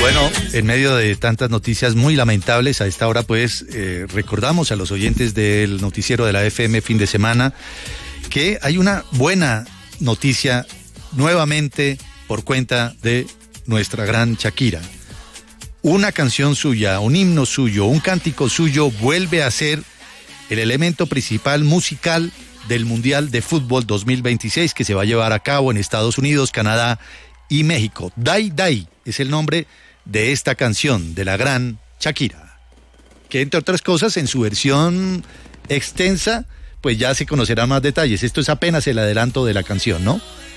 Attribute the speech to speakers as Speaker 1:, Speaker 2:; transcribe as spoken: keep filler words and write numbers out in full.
Speaker 1: Bueno, en medio de tantas noticias muy lamentables, a esta hora pues eh, recordamos a los oyentes del noticiero de la F M fin de semana que hay una buena noticia nuevamente por cuenta de nuestra gran Shakira. Una canción suya, un himno suyo, un cántico suyo vuelve a ser el elemento principal musical del Mundial de Fútbol dos mil veintiséis que se va a llevar a cabo en Estados Unidos, Canadá y México. Dai Dai es el nombre de esta canción de la gran Shakira, que entre otras cosas en su versión extensa pues ya se conocerán más detalles. Esto es apenas el adelanto de la canción, ¿no?